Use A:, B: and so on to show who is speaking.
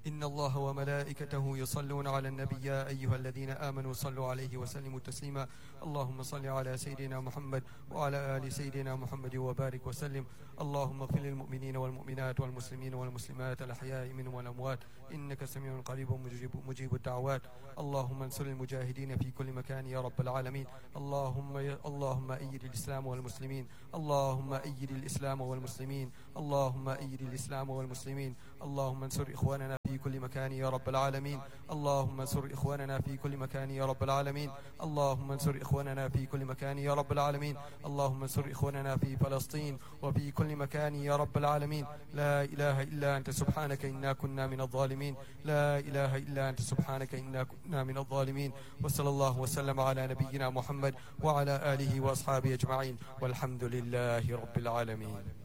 A: إن الله وملائكته يصلون على النبي يا أيها الذين آمنوا صلوا عليه وسلموا تسليما. اللهم صل على سيدنا محمد وعلى آل سيدنا محمد وبارك وسلم. اللهم اغفر للمؤمنين والمؤمنات والمسلمين والمسلمات الأحياء منهم والأموات إنك سميع قريب مجيب الدعوات. اللهم انصر المجاهدين في كل مكان يا رب العالمين. اللهم أيد الإسلام والمسلمين. اللهم أيد الإسلام والمسلمين. اللهم أيد الإسلام والمسلمين. اللهم انصر إخواننا في كل مكان يا رب العالمين. اللهم انصر إخواننا في كل مكان يا رب العالمين. اللهم انصر إخواننا في كل مكان يا رب العالمين. اللهم انصر إخواننا في فلسطين وفي كل مكان يا رب العالمين. لا إله إلا أنت سبحانك إنا كنا من الظالمين. لا إله إلا أنت سبحانك إنا كنا من الظالمين. وصلى الله وسلم على نبينا محمد وعلى آله وأصحابه أجمعين والحمد لله رب العالمين.